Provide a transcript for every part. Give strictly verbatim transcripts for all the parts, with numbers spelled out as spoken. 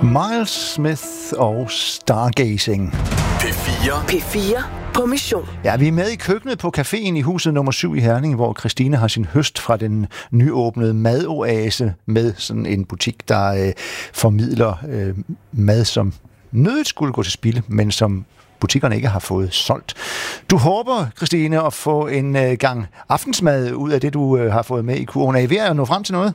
Miles Smith og Stargazing. P fire. P fire på mission. Ja, vi er med i køkkenet på caféen i huset nummer syv i Herning, hvor Christine har sin høst fra den nyåbnede madoase med sådan en butik, der øh, formidler øh, mad, som nødigt skulle gå til spilde, men som butikkerne ikke har fået solgt. Du håber, Christine, at få en øh, gang aftensmad ud af det, du øh, har fået med i kurven. Er I ved at nå frem til noget?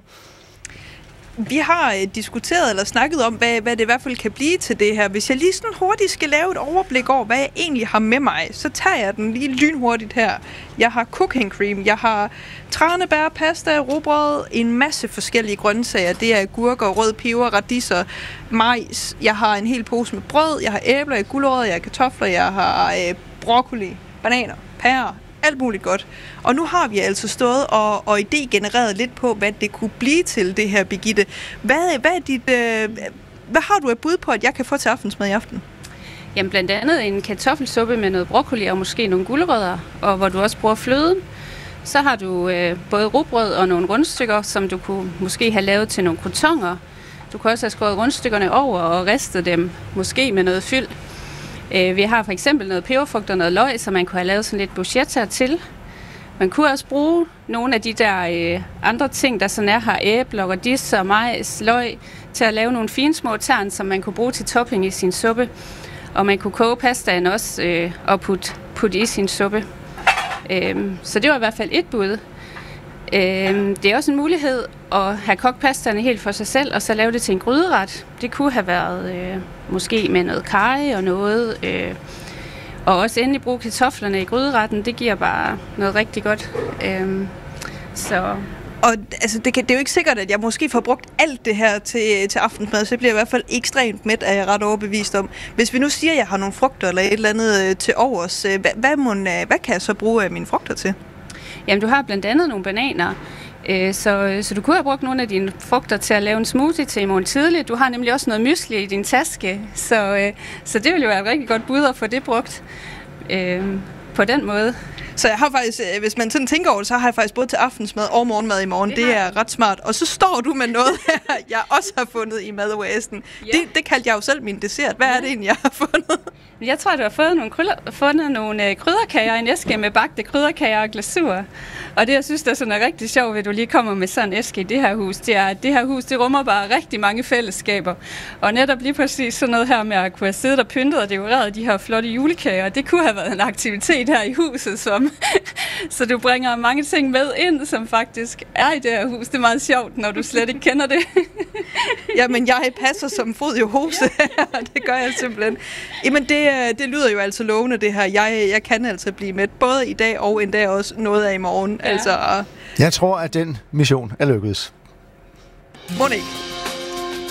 Vi har øh, diskuteret eller snakket om, hvad, hvad det i hvert fald kan blive til det her. Hvis jeg lige sådan hurtigt skal lave et overblik over, hvad jeg egentlig har med mig, så tager jeg den lige lynhurtigt her. Jeg har cooking cream, jeg har tranebær, pasta, rugbrød, en masse forskellige grøntsager. Det er agurker, rød peber, radiser, majs. Jeg har en hel pose med brød, jeg har æbler, jeg har gulerødder, jeg har kartofler, jeg har øh, broccoli, bananer, pærer. Alt muligt godt. Og nu har vi altså stået og, og idé genereret lidt på, hvad det kunne blive til det her, Birgitte. Hvad, hvad, er dit, øh, hvad har du et bud på, at jeg kan få til aftensmad i aften? Jamen blandt andet en kartoffelsuppe med noget broccoli og måske nogle gulerødder, og hvor du også bruger fløden. Så har du øh, både rugbrød og nogle rundstykker, som du kunne måske have lavet til nogle croutons. Du kan også have skåret rundstykkerne over og ristet dem, måske med noget fyld. Vi har for eksempel noget peberfrugt og noget løg, så man kunne have lavet sådan lidt bruschetta til. Man kunne også bruge nogle af de der øh, andre ting, der sådan er her, æbler, radiser, majs, løg, til at lave nogle fine små tern, som man kunne bruge til topping i sin suppe. Og man kunne koge pastaen også øh, og putte, putte i sin suppe. Øhm, så det var i hvert fald et bud. Øhm, det er også en mulighed at have kogt pastaen helt for sig selv, og så lave det til en gryderet. Det kunne have været øh, måske med noget karry og noget. Øh, og også endelig bruge kartoflerne i gryderetten. Det giver bare noget rigtig godt. Øhm, så... Og altså, det, kan, det er jo ikke sikkert, at jeg måske får brugt alt det her til, til aftensmad, så bliver jeg i hvert fald ekstremt mæt, er jeg ret overbevist om. Hvis vi nu siger, at jeg har nogle frugter eller et eller andet til overs, hvad, hvad, må, hvad kan jeg så bruge af mine frugter til? Jamen, du har blandt andet nogle bananer, øh, så, så du kunne have brugt nogle af dine frugter til at lave en smoothie til i morgen tidligt. Du har nemlig også noget mysli i din taske, så, øh, så det ville jo være et rigtig godt bud at få det brugt øh, på den måde. Så jeg har faktisk, hvis man sådan tænker over det, så har jeg faktisk både til aftensmad og morgenmad i morgen. Det, det er ret smart. Og så står du med noget her, jeg også har fundet i madoasen. Ja. Det, det kaldte jeg jo selv min dessert. Hvad ja. er det egentlig, jeg har fundet? Jeg tror, du har fået nogle krydder, fundet nogle krydderkager i en æske med bagte krydderkager og glasur. Og det, jeg synes, der er sådan rigtig sjovt, at du lige kommer med sådan en æske i det her hus, det er, at det her hus, det rummer bare rigtig mange fællesskaber. Og netop lige præcis sådan noget her med at kunne have siddet og pyntet og dekoreret de her flotte julekager, det kunne have været en aktivitet her i huset, som så du bringer mange ting med ind, som faktisk er i det her hus. Det er meget sjovt, når du slet ikke kender det. Jamen, jeg passer som fod i huset her, det gør jeg simpelthen. Jamen, det, det lyder jo altså lovende, det her. Jeg, jeg kan altså blive med, både i dag og endda også noget af i morgen. Ja. Altså, jeg tror, at den mission er lykkedes. Må ikke.